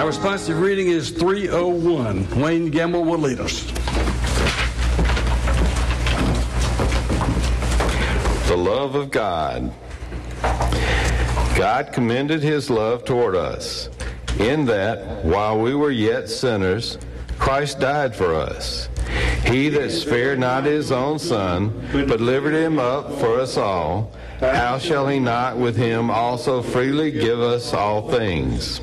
Our responsive reading is 301. Wayne Gamble will lead us. The love of God. God commended his love toward us, in that, while we were yet sinners, Christ died for us. He that spared not his own Son, but delivered him up for us all, how shall he not with him also freely give us all things?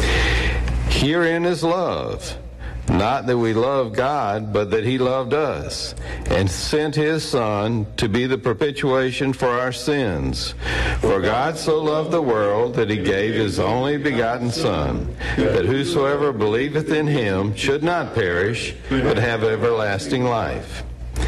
Herein is love, not that we love God, but that he loved us, and sent his Son to be the propitiation for our sins. For God so loved the world that he gave his only begotten Son, that whosoever believeth in him should not perish, but have everlasting life.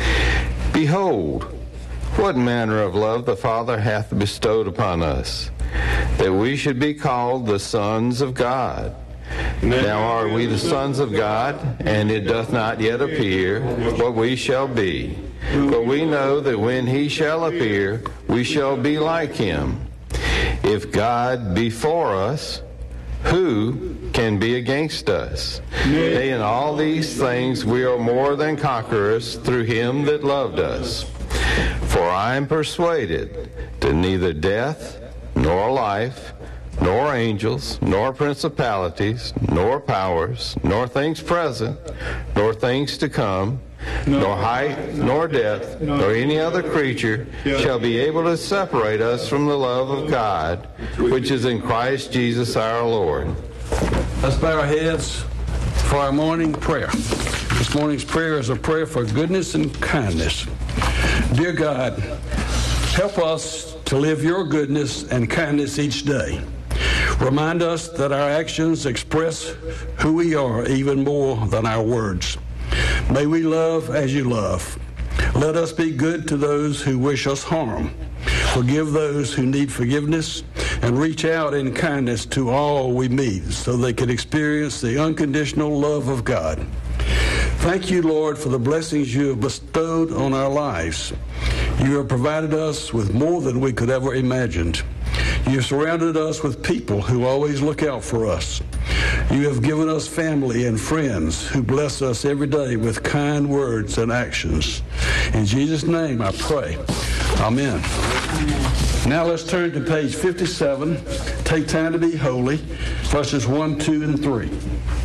Behold, what manner of love the Father hath bestowed upon us, that we should be called the sons of God. Now are we the sons of God, and it doth not yet appear what we shall be. But we know that when he shall appear, we shall be like him. If God be for us, who can be against us? Nay, in all these things we are more than conquerors through him that loved us. For I am persuaded that neither death, nor life, nor angels, nor principalities, nor powers, nor things present, nor things to come, nor height, nor depth, nor any other creature shall be able to separate us from the love of God, which is in Christ Jesus our Lord. Let's bow our heads for our morning prayer. This morning's prayer is a prayer for goodness and kindness. Dear God, help us to live your goodness and kindness each day. Remind us that our actions express who we are even more than our words. May we love as you love. Let us be good to those who wish us harm. Forgive those who need forgiveness, and reach out in kindness to all we meet so they can experience the unconditional love of God. Thank you, Lord, for the blessings you have bestowed on our lives. You have provided us with more than we could ever imagine. You have surrounded us with people who always look out for us. You have given us family and friends who bless us every day with kind words and actions. In Jesus' name I pray. Amen. Now let's turn to page 57. Take time to be holy, verses 1, 2, and 3.